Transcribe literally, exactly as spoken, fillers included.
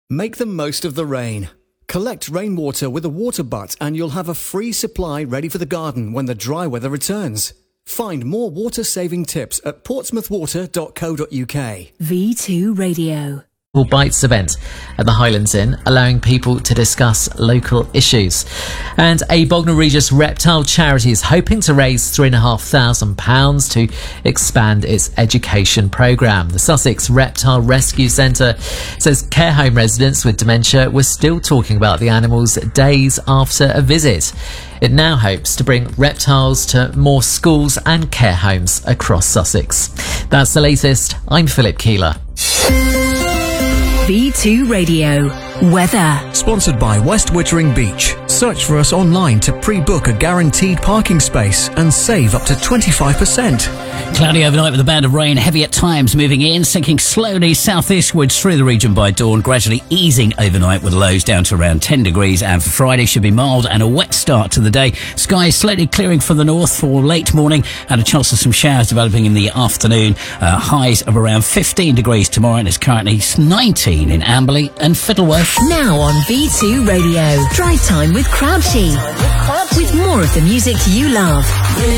Make the most of the rain. Collect rainwater with a water butt and you'll have a free supply ready for the garden when the dry weather returns. Find more water-saving tips at portsmouth water dot co dot uk. V two Radio. Bites event at the Highlands Inn, allowing people to discuss local issues. And a Bognor Regis reptile charity is hoping to raise three and a half thousand pounds to expand its education programme. The Sussex Reptile Rescue Centre says care home residents with dementia were still talking about the animals days after a visit. It now hopes to bring reptiles to more schools and care homes across Sussex. That's the latest. I'm Philip Keeler. V two Radio. Weather. Sponsored by West Wittering Beach. Search for us online to pre-book a guaranteed parking space and save up to twenty-five percent. Cloudy overnight with a band of rain, heavy at times moving in, sinking slowly southeastwards through the region by dawn, gradually easing overnight with lows down to around ten degrees. And for Friday should be mild and a wet start to the day. Skies slowly clearing for the north for late morning and a chance of some showers developing in the afternoon. Uh, highs of around fifteen degrees tomorrow, and it's currently nineteen in Amberley and Fiddleworth. Now on V two Radio. Drive time with Crouchy. With more of the music you love.